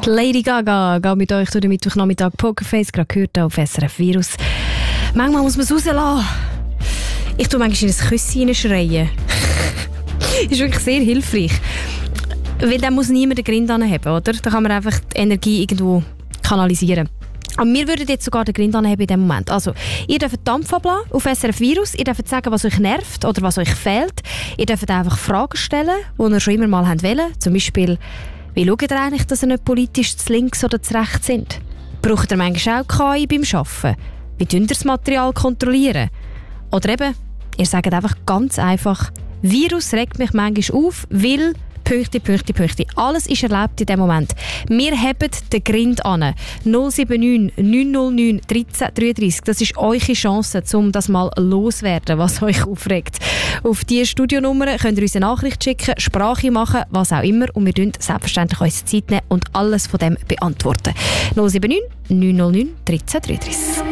Lady Gaga geht mit euch durch den Mittwochnachmittag Pokerface, gerade gehört auf SRF Virus. Manchmal muss man es rauslassen. Ich tue manchmal in ein Küsschen hineinschreien. Ist wirklich sehr hilfreich. Weil dann muss niemand den Grind anheben, oder? Da kann man einfach die Energie irgendwo kanalisieren. Aber wir würden jetzt sogar den Grind anheben in dem Moment. Also, ihr dürft Dampf ablassen auf SRF Virus, ihr dürft sagen, was euch nervt oder was euch fehlt. Ihr dürft einfach Fragen stellen, die ihr schon immer mal wollt. Zum Beispiel, wie schaut ihr eigentlich, dass ihr nicht politisch zu links oder zu rechts sind? Braucht ihr manchmal auch KI beim Arbeiten? Wie könnt ihr das Material kontrollieren? Oder eben, ihr sagt einfach ganz einfach, Virus regt mich manchmal auf, weil... Pünktli. Alles ist erlaubt in dem Moment. Wir haben den Grind an. 079 909 1333. Das ist eure Chance, um das mal loszuwerden, was euch aufregt. Auf diese Studionummer könnt ihr uns eine Nachricht schicken, Sprache machen, was auch immer. Und wir nehmen selbstverständlich uns Zeit nehmen und alles von dem beantworten. 079 909 1333.